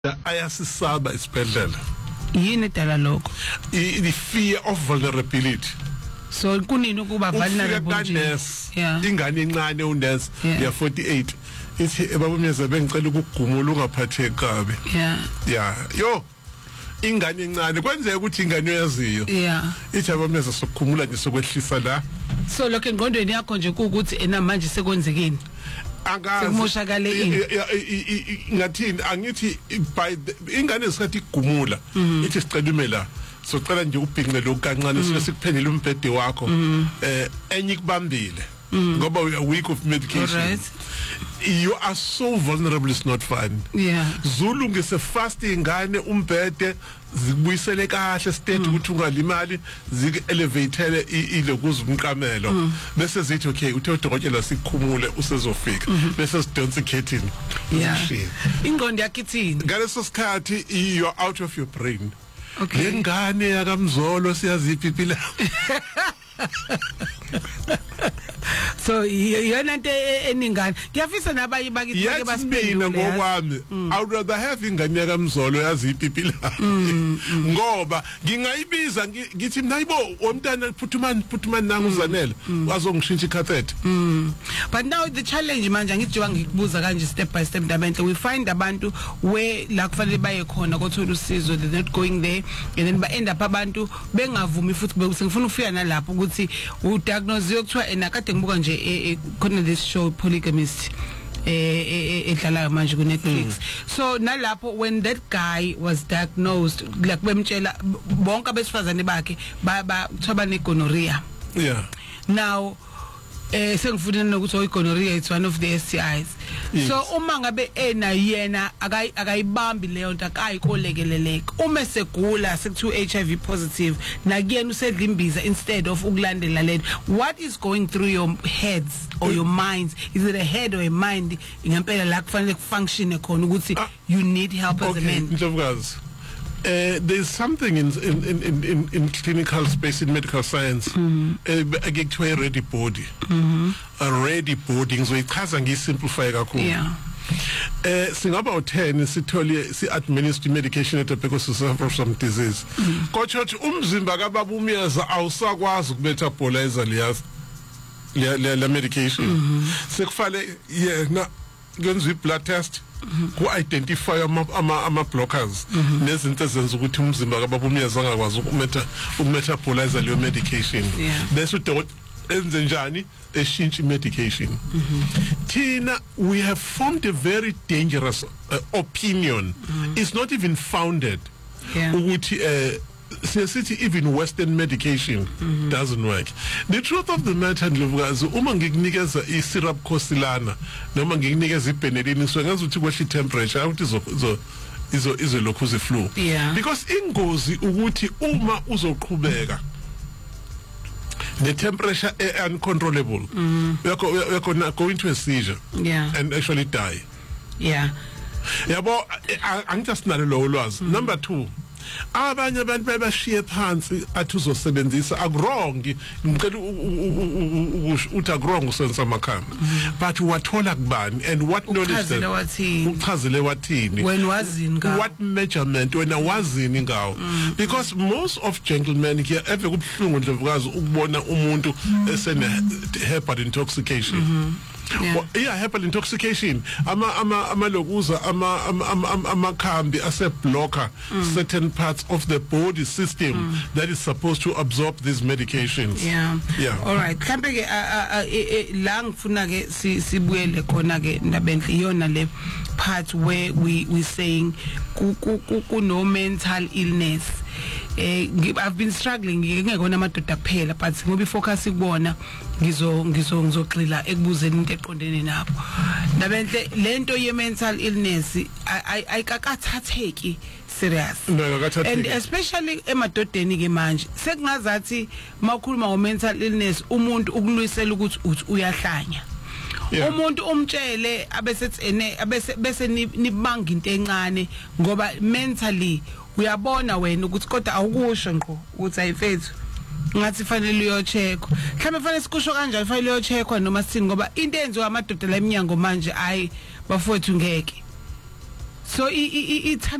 ayasisaba isibhedlela yini edala lokho the fear of vulnerability. So kunini ukuba vulnerable nje ingane encane unesi ya 48 ithi babumyeza bengicela ukugumula ungaphatheki kabe yo ingane encane kwenzeka ukuthi ingane yaziyo ithi abamyeza sokukhumula nje sokwehlisa la so lokho engqondweni yakho nje ukuthi enamanje sekwenzekini sekumoshakale ini ngathini angithi by ingane esikhathi igumula ithi sicela umela socela nje ubhinqe lo kancane sikuphendele umbhede wakho enye kubambile ngoba we are weak of medication. You are so vulnerable, it's not fun. Zulu ngise fast ingane umbhede zikubuyisele kahle state ukuthi ungalimali zik elevator ile kuzumqamelo bese zithi okay uthe udokotela sikhumule usezofika bese sidonsa ikhetini ingqondo yakhe ithini ngaleso sikhathi you are out of your brain. Ngane yakamzolo siyaziphiphila so yona into eningane ngiyafisa nabayi bakithi ke basibina ngokwami I would rather have ingane yakamzolo yaziphiphila ngoba ngingayibiza ngithi nayibo omntana phuthumani nanguzanele wazongishintsha ikhathethi but now the challenge manje ngithi ngikubuza kanje step by step ndamenhle we find abantu where la kufanele baye khona kothola usizo they're not going there and then ba end up abantu bengavumi futhi ngifuna ukufika nalapho ukuthi u diagnose yokuthiwa enakade ngibuka nje khona this show Polygamist edlala manje ku Netflix so nalapho when that guy was diagnosed like bemtshela bonke abesifazane bakhe bathoba ne gonorrhea now sengifuna nokuthi gonorrhea is one of the STIs so uma ngabe yena akayibambi leyo nto akayikolekeleleka uma segula sekuthiwa HIV positive nakuyena usedla imbiza instead of ukulandela lento what is going through your heads or your minds is it a head or a mind ngempela la kufanele kufunction khona ukuthi you need help as a man. There's something in clinical space in medical science a ready body a ready body ngizoyichaza ngisimplify kakhulu singaba u10 sithole si administer medication at because we suffer from disease kodwa uthi umzimba kababa umyeza awusakwazi ukumetabolize le medication sekufale yena kwenza blood test ku identify ama blockers nezinto ezenza ukuthi umzimba kababa umyeza angakwazi ukumetabolize le medication bese udokotela enze njani eshintsha medication. Tina, we have formed a very dangerous opinion. It's not even founded ukuthi city even Western medication doesn't work. The truth of the matter ndlovukazi uma ngikunikeza i-syrup Cosilana noma ngikunikeza i-Benelini so ngazi ukuthi kwehle temperature ukuthi izo lokhu ze flu because ingozi ukuthi uma uzoqhubeka the temperature uncontrollable you're not going to a seizure and actually die yabo angijust nalo lo lwazi. Number 2 abanye abantu bayashiya phansi athi uzosebenzisa akurong ngicela uthi akurong usenza amakhamba but wathola kubani and what knowledge uchazele wathini when wazini ngawo what measurement wena wazini ngawo because most of gentlemen here eve kubhlungu ndlovukazi ukubona umuntu esene hepatic intoxication hepatic intoxication ama lokuza ama khambi ase blocker certain parts of the body system that is supposed to absorb these medications. All right mhlambe ke la ngifuna ke sibuyele khona ke ndabenhle iyona le part where we saying ku no mental illness. I've been struggling ngekona amadoda kuphela but ngoba ifocus kubona ngizogxila ekubuzeni into eqondene nabo ndabenhle lento ye mental illness ayikakathatheki serious and especially emadodeni ke manje sekungazathi makhuluma ngo mental illness umuntu ukulwisela ukuthi uyahlanya umuntu umtshele abese nibanga into encane ngoba mentally uyabona wena ukuthi kodwa awukusho ngqo ukuthi ayifethu ngathi fanele uyocheckwa mhlawumbe fanele sikusho kanjani fanele uyocheckwa noma sithini ngoba into enziwa amadoda la eminyango manje ayi bafowethu ngeke so